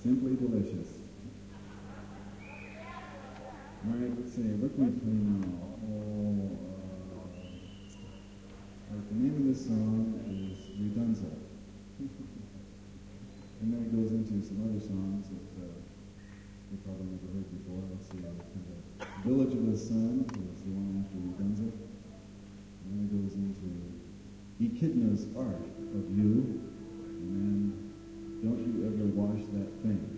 Simply delicious. All right, let's see. What can we play now? The name of this song is Redunza. And then it goes into some other songs that you probably never heard before. Let's see. Village of the Sun is the one after Redunza. And then it goes into Echidna's Art of You. And then Don't You Ever Wash That Thing.